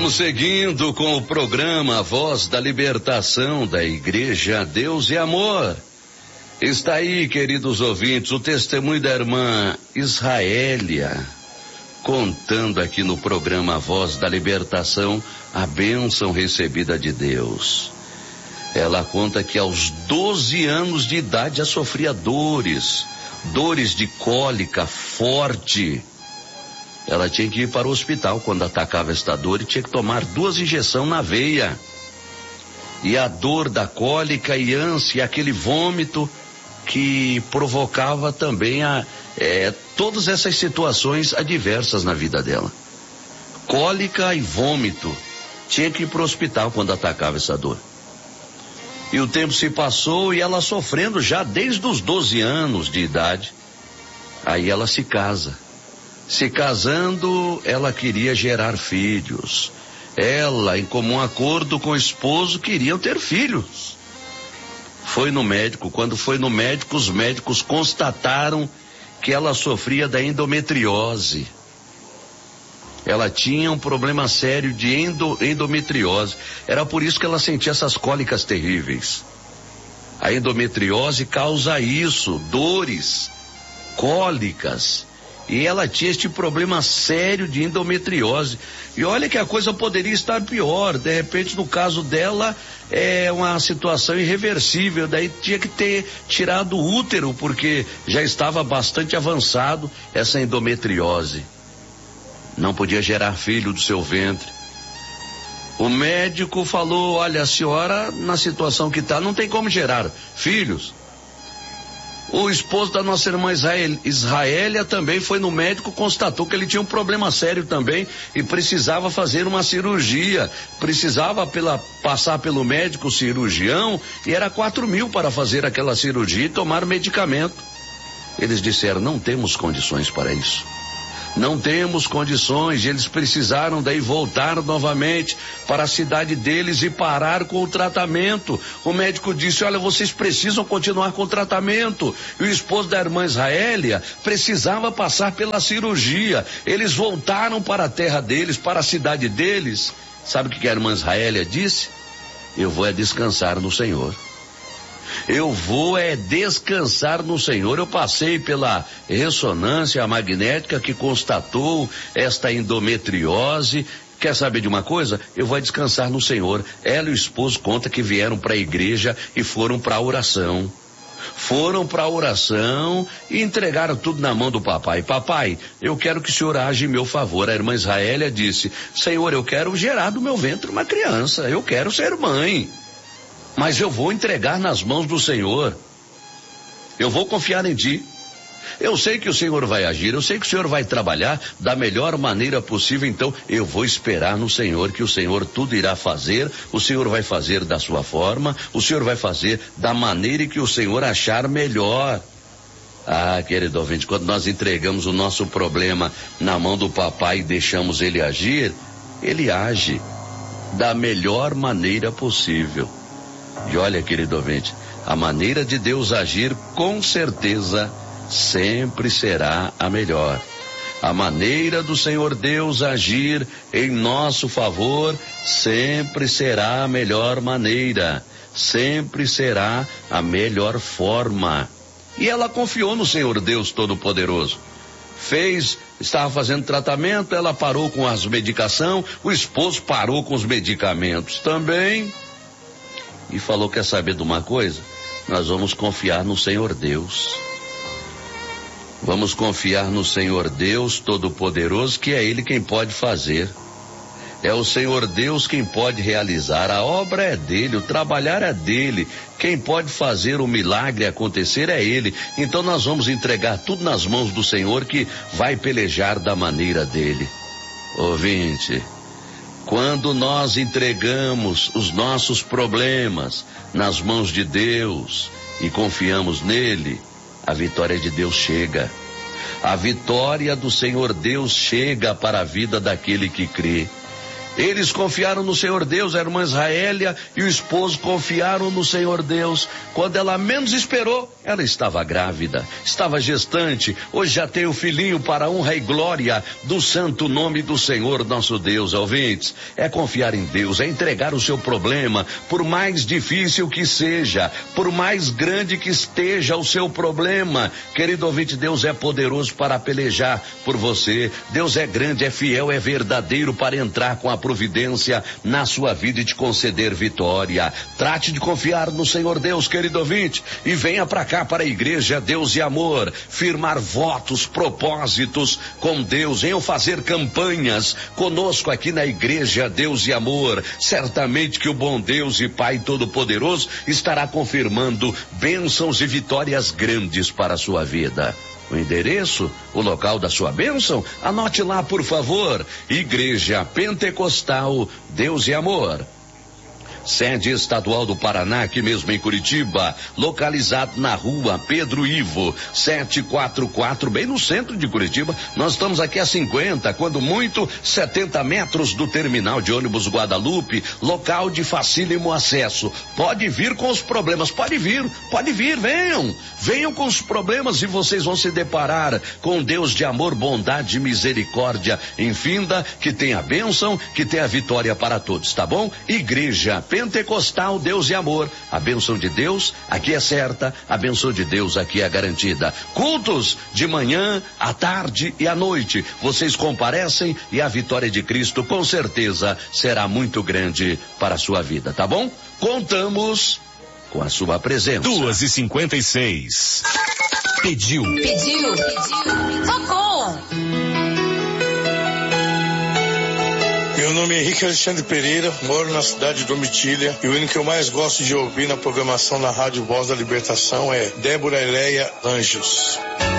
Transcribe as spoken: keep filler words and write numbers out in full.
Vamos seguindo com o programa Voz da Libertação da Igreja Deus e Amor. Está aí, queridos ouvintes, o testemunho da irmã Israélia, contando aqui no programa Voz da Libertação a bênção recebida de Deus. Ela conta que aos doze anos de idade já sofria dores, dores de cólica forte. Ela tinha que ir para o hospital quando atacava esta dor e tinha que tomar duas injeções na veia. E a dor da cólica e ânsia, aquele vômito que provocava também a, é, todas essas situações adversas na vida dela. Cólica e vômito. Tinha que ir para o hospital quando atacava essa dor. E o tempo se passou e ela sofrendo já desde os doze anos de idade. Aí ela se casa. Se casando, ela queria gerar filhos. Ela, em comum acordo com o esposo, queriam ter filhos. Foi no médico. Quando foi no médico, os médicos constataram que ela sofria da endometriose. Ela tinha um problema sério de endo, endometriose. Era por isso que ela sentia essas cólicas terríveis. A endometriose causa isso, dores, cólicas. E ela tinha este problema sério de endometriose. E olha que a coisa poderia estar pior. De repente, no caso dela, é uma situação irreversível. Daí tinha que ter tirado o útero, porque já estava bastante avançado essa endometriose. Não podia gerar filho do seu ventre. O médico falou, olha, a senhora, na situação que está, não tem como gerar filhos. O esposo da nossa irmã Israel, Israélia também foi no médico, constatou que ele tinha um problema sério também e precisava fazer uma cirurgia. Precisava pela, passar pelo médico cirurgião e era quatro mil para fazer aquela cirurgia e tomar medicamento. Eles disseram, não temos condições para isso. Não temos condições, e eles precisaram daí voltar novamente para a cidade deles e parar com o tratamento. O médico disse, olha, vocês precisam continuar com o tratamento. E o esposo da irmã Israélia precisava passar pela cirurgia. Eles voltaram para a terra deles, para a cidade deles. Sabe o que a irmã Israélia disse? Eu vou é descansar no Senhor. Eu vou é descansar no Senhor. Eu passei pela ressonância magnética que constatou esta endometriose. Quer saber de uma coisa? Eu vou descansar no Senhor. Ela e o esposo conta que vieram para a igreja e foram para a oração. Foram para a oração e entregaram tudo na mão do papai. Papai, eu quero que o senhor age em meu favor. A irmã Israélia disse, Senhor, eu quero gerar do meu ventre uma criança. Eu quero ser mãe. Mas eu vou entregar nas mãos do Senhor. Eu vou confiar em Ti. Eu sei que o Senhor vai agir, eu sei que o Senhor vai trabalhar da melhor maneira possível, então eu vou esperar no Senhor, que o Senhor tudo irá fazer, o Senhor vai fazer da sua forma, o Senhor vai fazer da maneira que o Senhor achar melhor. Ah, querido ouvinte, quando nós entregamos o nosso problema na mão do papai e deixamos ele agir, ele age da melhor maneira possível. E olha, querido ouvinte, a maneira de Deus agir, com certeza, sempre será a melhor. A maneira do Senhor Deus agir em nosso favor, sempre será a melhor maneira. Sempre será a melhor forma. E ela confiou no Senhor Deus Todo-Poderoso. Fez, estava fazendo tratamento, ela parou com as medicações, o esposo parou com os medicamentos também. E falou, quer saber de uma coisa? Nós vamos confiar no Senhor Deus. Vamos confiar no Senhor Deus Todo-Poderoso, que é Ele quem pode fazer. É o Senhor Deus quem pode realizar. A obra é dele, o trabalhar é dele. Quem pode fazer o milagre acontecer é Ele. Então nós vamos entregar tudo nas mãos do Senhor, que vai pelejar da maneira dele. Ouvinte, quando nós entregamos os nossos problemas nas mãos de Deus e confiamos nele, a vitória de Deus chega. A vitória do Senhor Deus chega para a vida daquele que crê. Eles confiaram no Senhor Deus, a irmã Israélia e o esposo confiaram no Senhor Deus. Quando ela menos esperou, ela estava grávida, estava gestante. Hoje já tem o filhinho para a honra e glória do santo nome do Senhor nosso Deus. Ouvintes, é confiar em Deus, é entregar o seu problema, por mais difícil que seja, por mais grande que esteja o seu problema. Querido ouvinte, Deus é poderoso para pelejar por você. Deus é grande, é fiel, é verdadeiro para entrar com a providência na sua vida e te conceder vitória. Trate de confiar no Senhor Deus, querido ouvinte, e venha para cá, para a Igreja Deus e Amor, firmar votos, propósitos com Deus. Venham fazer campanhas conosco aqui na Igreja Deus e Amor. Certamente que o bom Deus e Pai Todo-Poderoso estará confirmando bênçãos e vitórias grandes para a sua vida. O endereço, o local da sua bênção, anote lá, por favor. Igreja Pentecostal Deus e Amor, sede estadual do Paraná, aqui mesmo em Curitiba, localizado na rua Pedro Ivo, setecentos e quarenta e quatro, bem no centro de Curitiba. Nós estamos aqui a cinquenta, quando muito, setenta metros do terminal de ônibus Guadalupe, local de facílimo acesso. Pode vir com os problemas, pode vir, pode vir, venham, venham com os problemas e vocês vão se deparar com Deus de amor, bondade e misericórdia infinda, que tem a bênção, que tem a vitória para todos, tá bom? Igreja Pentecostal Deus e Amor, a bênção de Deus aqui é certa, a bênção de Deus aqui é garantida. Cultos de manhã, à tarde e à noite, vocês comparecem e a vitória de Cristo com certeza será muito grande para a sua vida, tá bom? Contamos com a sua presença. Duas e cinquenta e seis. Pediu. Pediu. Pediu. Tocou. Meu nome é Henrique Alexandre Pereira, moro na cidade de Domitília e o hino que eu mais gosto de ouvir na programação na Rádio Voz da Libertação é Débora Eleia Anjos.